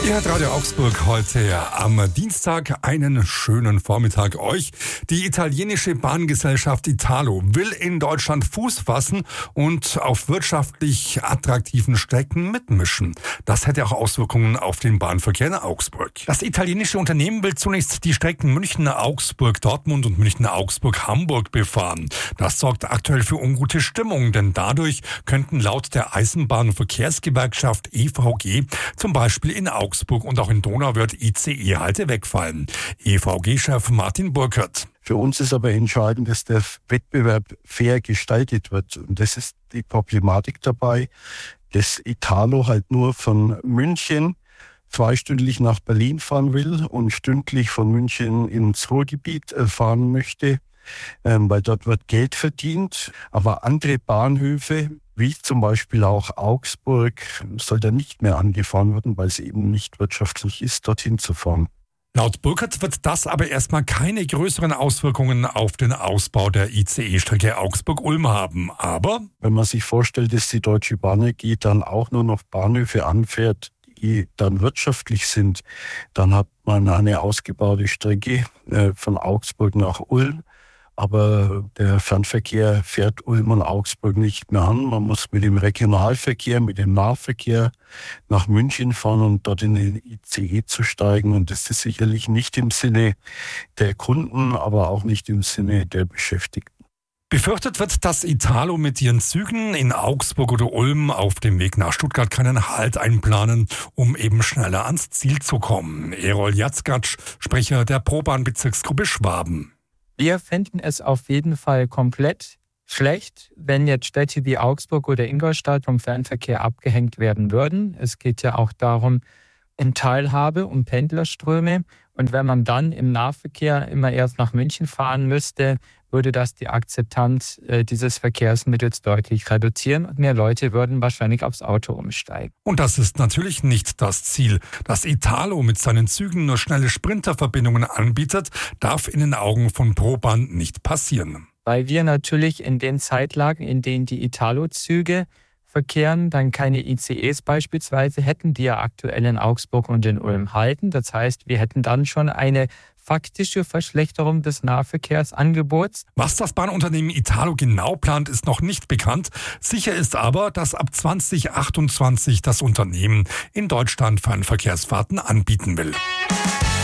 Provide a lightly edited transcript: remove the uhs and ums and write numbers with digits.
Ihr hört Radio Augsburg heute am Dienstag. Einen schönen Vormittag euch. Die italienische Bahngesellschaft Italo will in Deutschland Fuß fassen und auf wirtschaftlich attraktiven Strecken mitmischen. Das hätte auch Auswirkungen auf den Bahnverkehr in Augsburg. Das italienische Unternehmen will zunächst die Strecken München-Augsburg-Dortmund und München-Augsburg-Hamburg befahren. Das sorgt aktuell für ungute Stimmung, denn dadurch könnten laut der Eisenbahn- und Verkehrsgewerkschaft EVG zum Beispiel in Augsburg und auch in Donauwörth ICE-Halte wegfallen. EVG-Chef Martin Burkert. Für uns ist aber entscheidend, dass der Wettbewerb fair gestaltet wird. Und das ist die Problematik dabei, dass Italo halt nur von München zweistündlich nach Berlin fahren will und stündlich von München ins Ruhrgebiet fahren möchte, weil dort wird Geld verdient. Aber andere Bahnhöfe, wie zum Beispiel auch Augsburg, soll da nicht mehr angefahren werden, weil es eben nicht wirtschaftlich ist, dorthin zu fahren. Laut Burkert wird das aber erstmal keine größeren Auswirkungen auf den Ausbau der ICE-Strecke Augsburg-Ulm haben. Aber wenn man sich vorstellt, dass die Deutsche Bahn AG dann auch nur noch Bahnhöfe anfährt, die dann wirtschaftlich sind, dann hat man eine ausgebaute Strecke von Augsburg nach Ulm. Aber der Fernverkehr fährt Ulm und Augsburg nicht mehr an. Man muss mit dem Regionalverkehr, mit dem Nahverkehr nach München fahren und dort in den ICE zu steigen. Und das ist sicherlich nicht im Sinne der Kunden, aber auch nicht im Sinne der Beschäftigten. Befürchtet wird, dass Italo mit ihren Zügen in Augsburg oder Ulm auf dem Weg nach Stuttgart keinen Halt einplanen, um eben schneller ans Ziel zu kommen. Erol Jatzgatsch, Sprecher der ProBahn-Bezirksgruppe Schwaben. Wir fänden es auf jeden Fall komplett schlecht, wenn jetzt Städte wie Augsburg oder Ingolstadt vom Fernverkehr abgehängt werden würden. Es geht ja auch darum, um Teilhabe, um Pendlerströme. Und wenn man dann im Nahverkehr immer erst nach München fahren müsste, würde das die Akzeptanz dieses Verkehrsmittels deutlich reduzieren und mehr Leute würden wahrscheinlich aufs Auto umsteigen. Und das ist natürlich nicht das Ziel. Dass Italo mit seinen Zügen nur schnelle Sprinterverbindungen anbietet, darf in den Augen von ProBahn nicht passieren. Weil wir natürlich in den Zeitlagen, in denen die Italo-Züge verkehren, dann keine ICEs beispielsweise hätten, die ja aktuell in Augsburg und in Ulm halten. Das heißt, wir hätten dann schon eine faktische Verschlechterung des Nahverkehrsangebots. Was das Bahnunternehmen Italo genau plant, ist noch nicht bekannt. Sicher ist aber, dass ab 2028 das Unternehmen in Deutschland Fernverkehrsfahrten anbieten will.